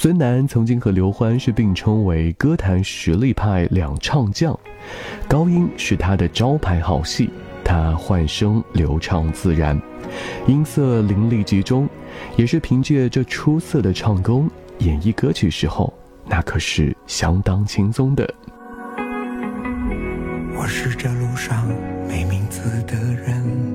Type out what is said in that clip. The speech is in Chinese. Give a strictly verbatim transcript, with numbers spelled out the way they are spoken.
孙楠曾经和刘欢是并称为歌坛实力派两唱将，高音是他的招牌好戏，他换声流畅自然，音色淋漓集中，也是凭借这出色的唱功，演绎歌曲时候那可是相当轻松的。 我是这路上没名字的人，